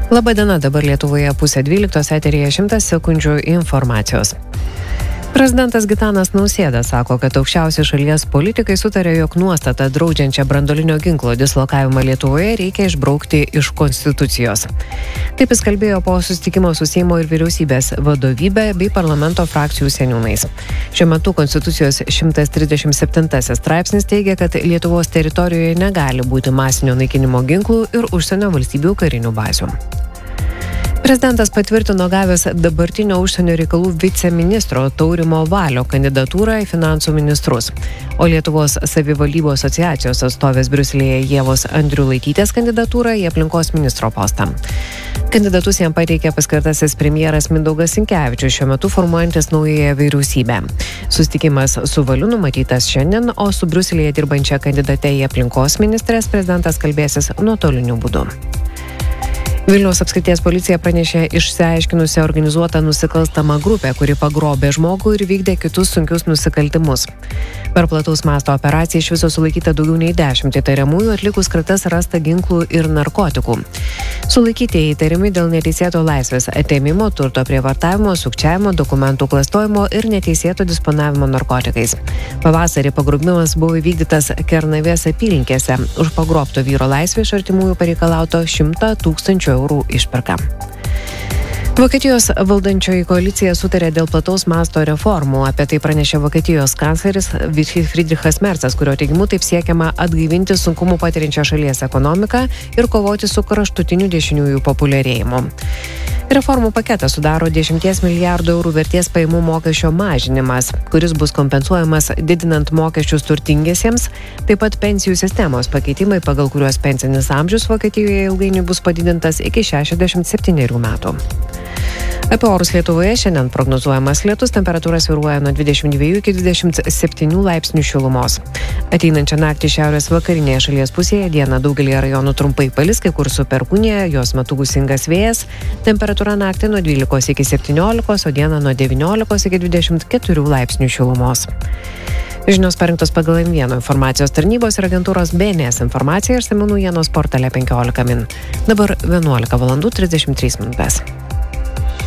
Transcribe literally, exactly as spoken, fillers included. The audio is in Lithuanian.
Labadiena, dabar Lietuvoje pusė dvyliktos, eteryje šimtas sekundžių informacijos. Prezidentas Gitanas Nausėda sako, kad aukščiausi šalies politikai sutarė, jog nuostatą draudžiančią branduolinio ginklo dislokavimą Lietuvoje reikia išbraukti iš Konstitucijos. Taip jis kalbėjo po susitikimo su Seimo ir vyriausybės vadovybė bei parlamento frakcijų seniūnais. Šiuo metu Konstitucijos šimtas trisdešimt septintasis straipsnis teigia, kad Lietuvos teritorijoje negali būti masinio naikinimo ginklų ir užsienio valstybių karinių bazių. Prezidentas patvirtino gavęs dabartinio užsienio reikalų viceministro Taurimo Valio kandidatūrą į finansų ministrus, o Lietuvos savivaldybių asociacijos atstovės Briuselyje Ievos Andriulaitytės kandidatūrą į aplinkos ministro postą. Kandidatus jam pateikė paskirtasis premjeras Mindaugas Sinkevičius, šiuo metu formuojantis naująją vyriausybę. Susitikimas su Valiu numatytas šiandien, o su Briuselyje dirbančia kandidate į aplinkos ministrės prezidentas kalbėsis nuotoliniu būdu. Vilniaus apskrities policija pranešė išsiaiškinusi organizuotą nusikalstamą grupę, kuri pagrobė žmogų ir vykdė kitus sunkius nusikaltimus. Per plataus masto operaciją iš viso sulaikyta daugiau nei dešimt įtariamųjų, atlikus kratas rasta ginklų ir narkotikų. Sulaikytieji įtarimai dėl neteisėto laisvės atėmimo, turto prievartavimo, sukčiavimo, dokumentų klastojimo ir neteisėto disponavimo narkotikais. Pavasarį pagrobimas buvo įvykdytas Kernavės apylinkėse. Už pagrobto vyro laisvę iš artimųjų pareikalauto šimtą tūkstančių eurų išperka. Vokietijos valdančioji koalicija sutarė dėl plataus masto reformų. Apie tai pranešė Vokietijos kancleris Friedrichas Merzas, kurio teigimu taip siekiama atgaivinti sunkumų patiriančią šalies ekonomiką ir kovoti su kraštutiniu dešiniųjų populiarėjimu. Reformų paketą sudaro dešimties milijardų eurų vertės pajamų mokesčio mažinimas, kuris bus kompensuojamas didinant mokesčius turtingiesiems, taip pat pensijų sistemos pakeitimai, pagal kuriuos pensinis amžius Vokietijoje ilgainiui bus padidintas iki šešiasdešimt septynerių metų. Apie orus Lietuvoje šiandien prognozuojamas lietus, temperatūra svyruoja nuo dvidešimt dviejų iki dvidešimt septynių laipsnių šilumos. Ateinančią naktį šiaurės vakarinėje šalies pusėje dieną daugelį rajonų trumpai palis, kai kur su perkūnija, jos metu gūsingas vėjas, temperatūra naktį nuo dvylikos iki septyniolikos, o dieną nuo devyniolikos iki dvidešimt keturių laipsnių šilumos. Žinios parinktos pagal M vienas informacijos tarnybos ir agentūros B N S informaciją ir Seimo naujienos portale penkiolika min. Dabar vienuolika valandų trisdešimt trys minutės.